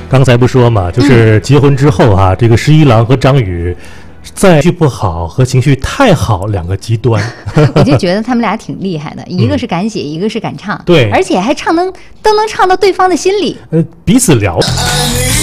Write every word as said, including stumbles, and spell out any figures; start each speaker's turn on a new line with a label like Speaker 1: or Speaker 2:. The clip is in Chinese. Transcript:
Speaker 1: 刚才不说嘛，就是结婚之后哈、啊嗯，这个十一郎和张宇在情绪不好和情绪太好两个极端。
Speaker 2: 我就觉得他们俩挺厉害的，一个是敢写、嗯、一个是敢唱，
Speaker 1: 对，
Speaker 2: 而且还唱能都能唱到对方的心里，
Speaker 1: 呃，彼此聊。